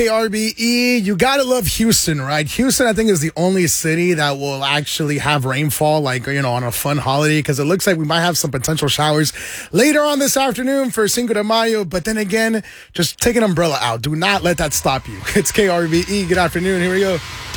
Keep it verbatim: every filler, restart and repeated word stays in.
Hey, R B E, you gotta love Houston, right? Houston, I think, is the only city that will actually have rainfall, like, you know, on a fun holiday, because it looks like we might have some potential showers later on this afternoon for Cinco de Mayo. But then again, just take an umbrella out. Do not let that stop you. It's K R B E. Good afternoon. Here we go.